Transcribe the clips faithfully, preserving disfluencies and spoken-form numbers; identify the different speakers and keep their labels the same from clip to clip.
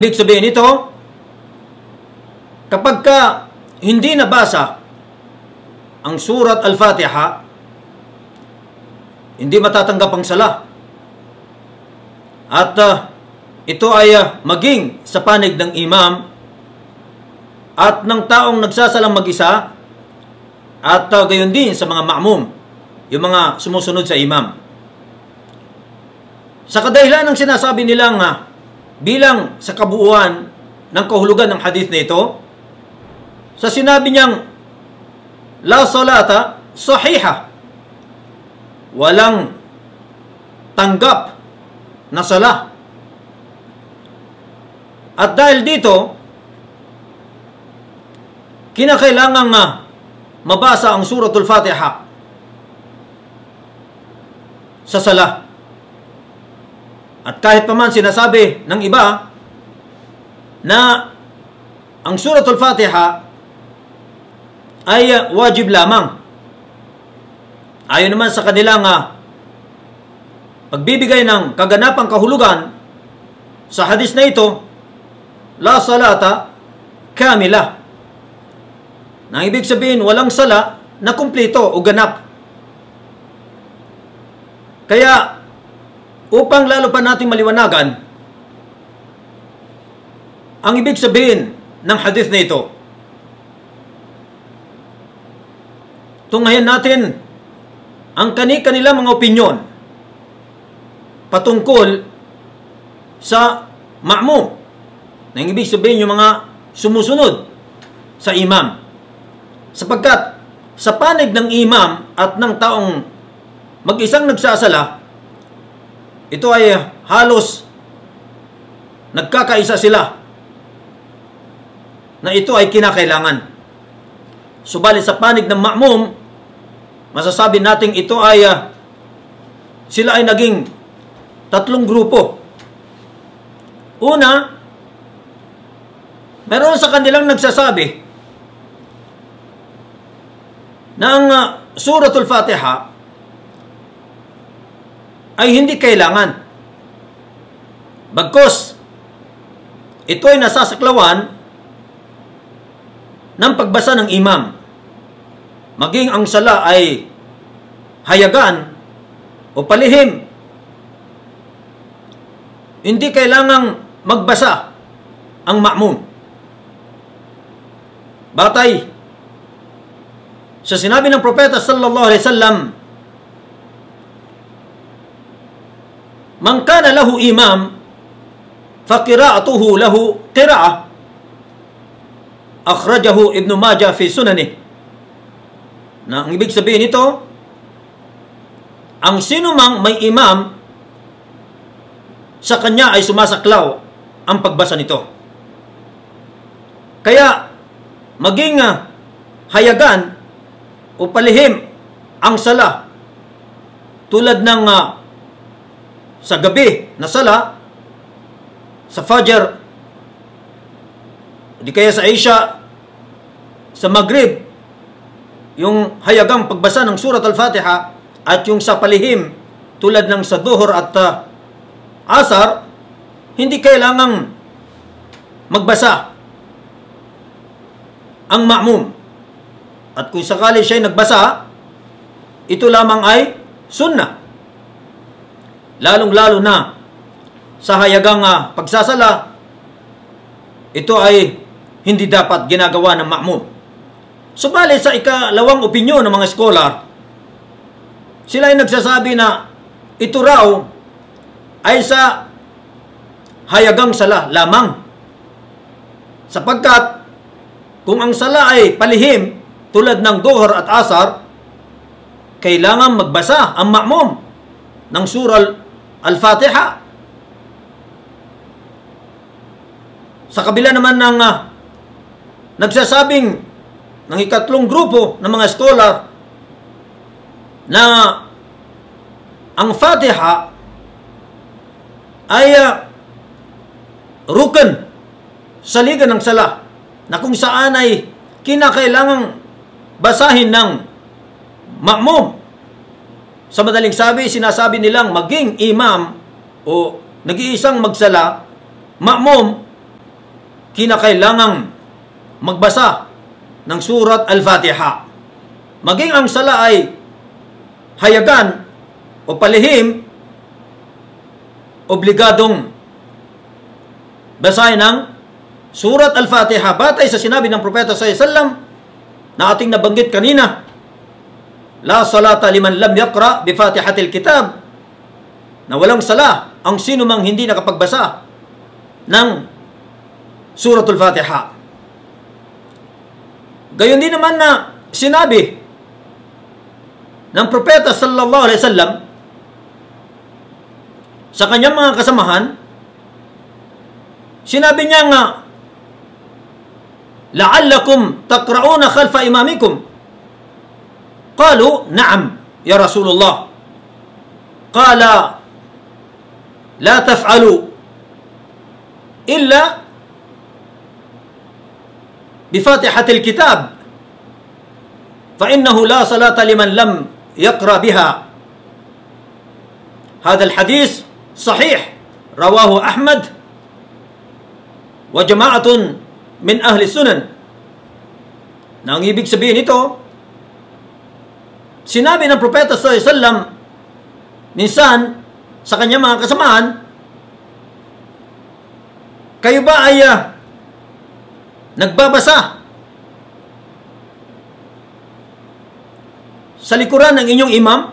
Speaker 1: Ibig sabihin ito, kapag ka hindi nabasa ang surat Al-Fatiha, hindi matatanggap ang sala. At uh, ito ay uh, maging sa panig ng imam at ng taong nagsasalang mag-isa at uh, gayon din sa mga ma'mum, yung mga sumusunod sa imam. Sa kadahilan ng sinasabi nilang uh, bilang sa kabuuan ng kahulugan ng hadith na ito, sa sinabi niyang la salata sahiha, walang tanggap na sala. At dahil dito, kinakailangan nga mabasa ang suratul Fatiha sa sala. At kahit pa man sinasabi ng iba na ang suratul Fatiha ay wajib lamang, ayon naman sa kanilang uh, pagbibigay ng kaganapang kahulugan sa hadis na ito, la salata kamila, na ibig sabihin walang sala na kumpleto o ganap. Kaya upang lalo pa natin maliwanagan ang ibig sabihin ng hadith na ito, tunghayan natin ang kani-kanila mga opinyon patungkol sa ma'mum, na ibig sabihin yung mga sumusunod sa imam. Sapagkat sa panig ng imam at ng taong mag-isang nagsasala, ito ay halos nagkakaisa sila na ito ay kinakailangan. Subalit sa panig ng ma'mum, masasabi nating ito ay uh, sila ay naging tatlong grupo. Una, meron sa kanilang nagsasabi na ang uh, suratul Fatiha ay hindi kailangan. Bagkus, ito ay nasasaklawan ng pagbasa ng imam. Maging ang sala ay hayagan o palihim, hindi kailangang magbasa ang ma'mum. Batay sa sinabi ng propeta sallallahu alaihi wasallam, man kana lahu imam fa qira'atuhu lahu qira'ah, akhrajahu Ibn Majah fi sunanih. Na ang ibig sabihin nito, ang sino mang may imam, sa kanya ay sumasaklaw ang pagbasa nito. Kaya maging uh, hayagan o palihim ang sala, tulad ng uh, sa gabi na sala, sa Fajr, di kaya sa Isha, sa Maghrib, yung hayagang pagbasa ng surat Al-Fatiha, at yung sa palihim tulad ng sa Duhur at uh, Asar, hindi kailangang magbasa ang ma'mum. At kung sakali siya nagbasa, ito lamang ay sunnah. Lalong-lalo na sa hayagang uh, pagsasala, ito ay hindi dapat ginagawa ng ma'mum. Subalit sa ikalawang opinyon ng mga scholar, sila ay nagsasabi na ito raw ay sa hayagang sala lamang. Sapagkat kung ang sala ay palihim tulad ng Duhur at Asar, kailangan magbasa ang ma'mum ng surah Al-Fatiha. Sa kabila naman ng uh, nagsasabing ng ikatlong grupo ng mga scholar na ang Fatiha ay uh, rukun sa liga ng sala, na kung saan ay kinakailangang basahin ng ma'mum. Sa madaling sabi, sinasabi nilang maging imam o nag-iisang magsala, ma'mum, kinakailangang magbasa ng surat Al-Fatiha. Maging ang sala ay hayagan o palihim, obligadong basahin ng surat Al-Fatiha batay sa sinabi ng Propeta sallallahu alaihi wasallam na ating nabanggit kanina. La salata liman lam yaqra bi Fatihatil Kitab, na walang sala ang sino mang hindi nakapagbasa ng suratul Fatiha. Gayon din naman na sinabi ng Propeta sallallahu alaihi wasallam sa kanyang mga kasamahan, sinabi niya nga, la'allakum taqra'una khalfa imamikum. Qalu, na'am, ya Rasulullah. Qala, la taf'alu illa bifatihatil kitab fa innahu la salata liman lam yaqra biha. Hadha al-hadith sahih, rawahu Ahmad wa jama'atun min ahli sunan. Na ang ibig sabihin ito, sinabi ng Propeta sallallahu alaihi wasallam minsan sa kanyang mga kasamahan, kayo ba ay uh, nagbabasa sa likuran ng inyong imam?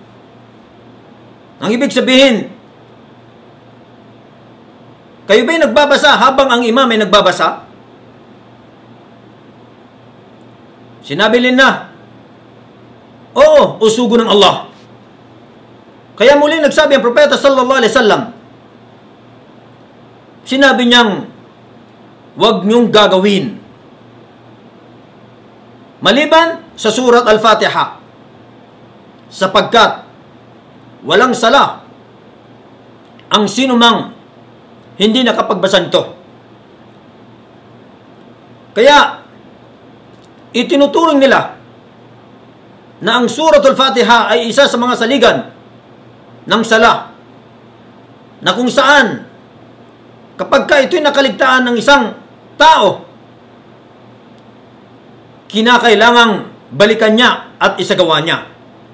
Speaker 1: Ang ibig sabihin, kayo ba'y nagbabasa habang ang imam ay nagbabasa? Sinabi nila, oo, usugo ng Allah. Kaya muli nagsabi ang Propeta sallallahu alaihi wasallam, sinabi niyang, huwag niyong gagawin maliban sa surat Al-Fatiha, sapagkat walang sala ang sino mang hindi nakapagbasa nito. Kaya itinuturing nila na ang suratul Fatiha ay isa sa mga saligan ng sala, na kung saan kapag ka ito'y nakaligtaan ng isang tao, kinakailangang balikan niya at isagawa niya.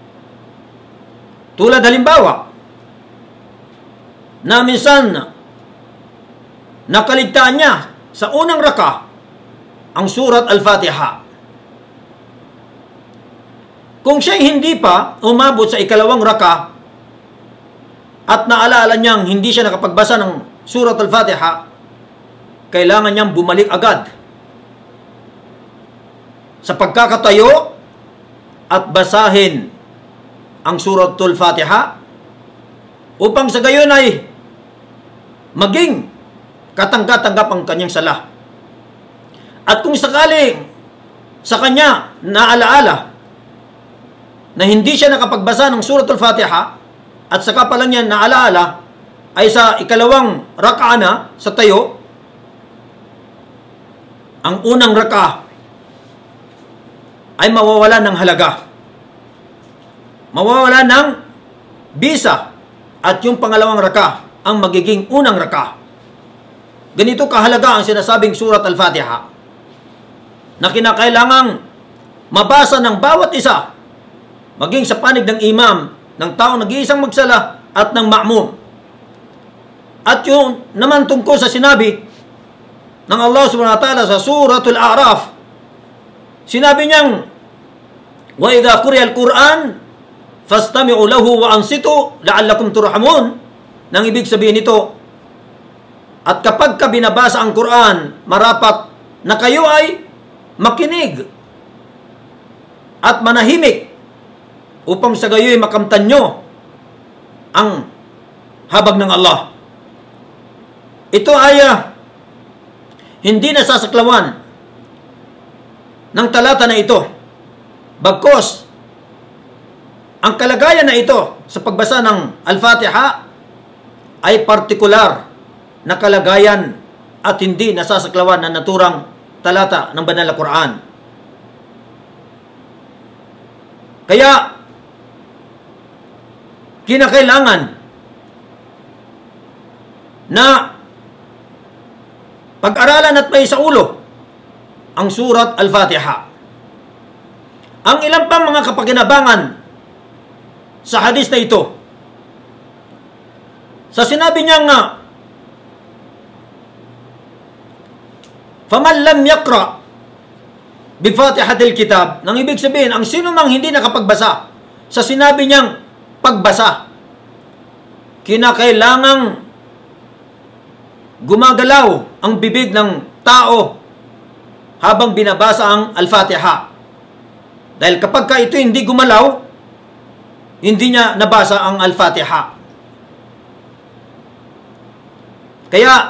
Speaker 1: Tulad halimbawa, na minsan nakaligtaan niya sa unang raka ang surat Al-Fatiha. Kung siya'y hindi pa umabot sa ikalawang raka at naalala niyang hindi siya nakapagbasa ng surat Al-Fatiha, kailangan niyang bumalik agad sa pagkakatayo at basahin ang suratul Fatiha upang sa gayon ay maging katanggap-tanggap ang kanyang sala. At kung sakaling sa kanya naalaala na hindi siya nakapagbasa ng suratul Fatiha at saka pa lang niya naalaala ay sa ikalawang raka na sa tayo, ang unang raka ay mawawala ng halaga, mawawala ng bisa, at yung pangalawang raka ang magiging unang raka. Ganito kahalaga ang sinasabing surat Al-Fatiha, na kinakailangang mabasa ng bawat isa, maging sa panig ng imam, ng taong nag-iisang magsala, at ng ma'mum. At yung naman tungkol sa sinabi ng Allah subhanahu wa ta'ala sa suratul A'raf, sinabi niyang, wa idha quriya al-Quran fastami'u lahu wa ansitu la'allakum turhamun. Nang ibig sabihin nito, at kapag ka binabasa ang Quran, marapat na kayo ay makinig at manahimik upang sa gayoy makamtan nyo ang habag ng Allah. Ito ay uh, hindi nasasaklawan ng talata na ito, bagkos ang kalagayan na ito sa pagbasa ng Al-Fatiha ay partikular na kalagayan at hindi nasasaklawan ng naturang talata ng Banal na Quran. Kaya kinakailangan na pag-aralan at may sa ulo ang surat Al-Fatiha. Ang ilang pang mga kapakinabangan sa hadis na ito, sa sinabi niya nga, "Faman lam yaqra bi Fatihatil Kitab," nang ibig sabihin, ang sino mang hindi nakapagbasa, sa sinabi niyang pagbasa, kinakailangang gumagalaw ang bibig ng tao habang binabasa ang Al-Fatiha. Dahil kapag ka ito hindi gumalaw, hindi niya nabasa ang Al-Fatiha. Kaya,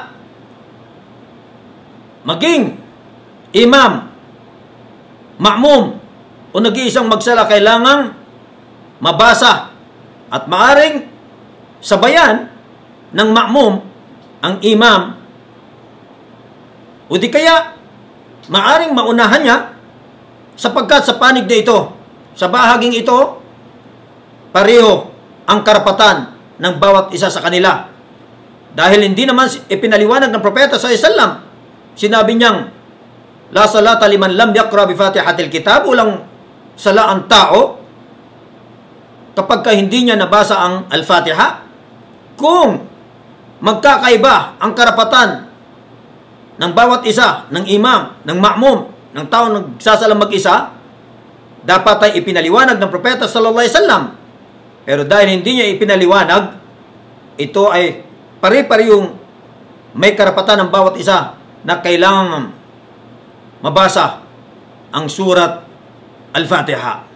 Speaker 1: maging imam, ma'mum, o nag-iisang magsala, kailangang mabasa at maaring sabayan ng ma'mum ang imam, o di kaya maaring maunahan niya, sapagkat sa panig na ito, sa bahaging ito, pareho ang karapatan ng bawat isa sa kanila. Dahil hindi naman ipinaliwanag ng propeta sallallahu alaihi wasallam, sinabi niyang, "La salata liman lam yaqra bi Fatihatil Kitab," walang sala ang tao kapag ka hindi niya nabasa ang Al-Fatiha. Kung magkakaiba ang karapatan ng bawat isa, ng imam, ng ma'mum, ng tao nagsasalang mag-isa, dapat ay ipinaliwanag ng propeta sallallahu alaihi wasallam. Pero dahil hindi niya ipinaliwanag, ito ay pare-parehong may karapatan ng bawat isa na kailangan mabasa ang surat Al-Fatiha.